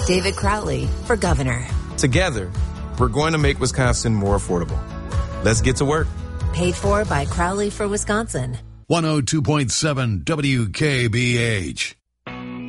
David Crowley for governor. Together, we're going to make Wisconsin more affordable. Let's get to work. Paid for by Crowley for Wisconsin. 102.7 WKBH.